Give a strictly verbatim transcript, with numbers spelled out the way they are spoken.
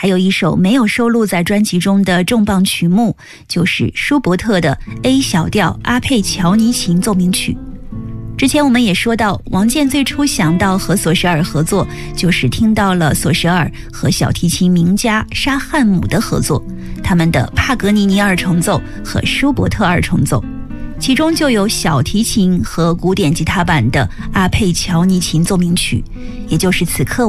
还有一首没有收录在专辑中的重磅曲目，就是舒伯特的 A 小调阿佩乔尼琴奏鸣曲。之前我们也说到，王健最初想到和索舍尔合作，就是听到了索舍尔和小提琴名家沙汉姆的合作，他们的帕格尼尼二重奏和舒伯特二重奏，其中就有小提琴和古典吉他版的阿佩乔尼琴奏鸣曲，也就是此刻